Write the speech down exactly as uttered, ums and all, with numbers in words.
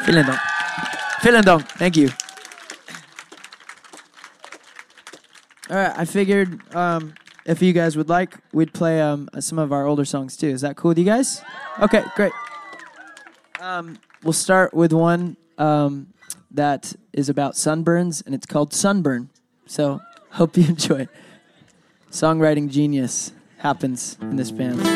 Vielen Dank. Vielen Dank. Thank you. All right, I figured um, if you guys would like, we'd play um, some of our older songs too. Is that cool with you guys? Okay, great. Um, we'll start with one um, that is about sunburns, and it's called Sunburn. So hope you enjoy it. Songwriting genius happens in this band.